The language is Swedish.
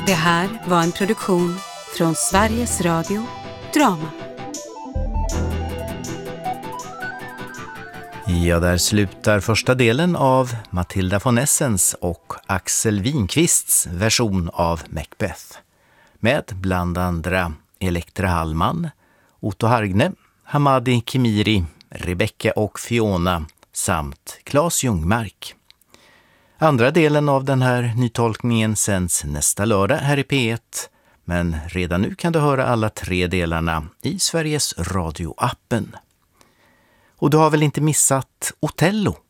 Det här var en produktion från Sveriges Radio Drama. Ja, där slutar första delen av Matilda von Essens och Axel Winqvists version av Macbeth. Med bland andra Elektra Hallman, Otto Hargne, Hamadi Kimiri, Rebecca och Fiona samt Claes Ljungmark. Andra delen av den här nytolkningen sänds nästa lördag här i P1, men redan nu kan du höra alla 3 delarna i Sveriges Radio-appen. Och du har väl inte missat Otello?